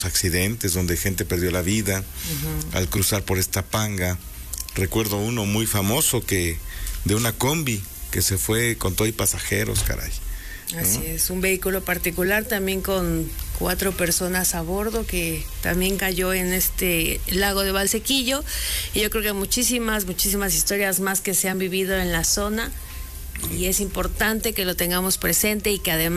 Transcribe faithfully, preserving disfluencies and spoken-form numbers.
accidentes donde gente perdió la vida uh-huh. al cruzar por esta panga. Recuerdo uno muy famoso que de una combi que se fue con todo y pasajeros, caray. Así ¿no? es, un vehículo particular también con cuatro personas a bordo que también cayó en este lago de Valsequillo, y yo creo que muchísimas, muchísimas historias más que se han vivido en la zona, y es importante que lo tengamos presente y que además